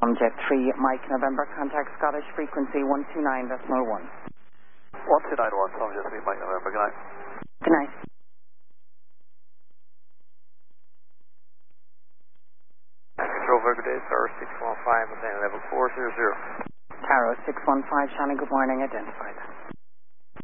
Jet 3, Mike November, contact Scottish frequency 129.1. 1291, Tom Jet 3, Mike November, good night. Good night. Control for good day, sir, 615, maintain level 400. Taro 615, Shannon, good morning, identified.